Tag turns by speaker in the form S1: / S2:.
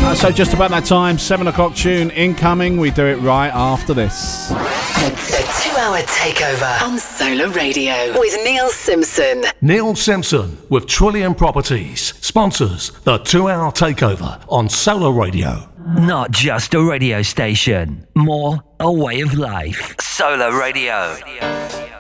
S1: So just about that time, 7 o'clock tune incoming. We do it right after this.
S2: The 2-hour takeover on Solar Radio with Neil Simpson.
S3: Neil Simpson with Trillium Properties sponsors the 2-hour takeover on Solar Radio.
S4: Not just a radio station, more a way of life. Solar Radio.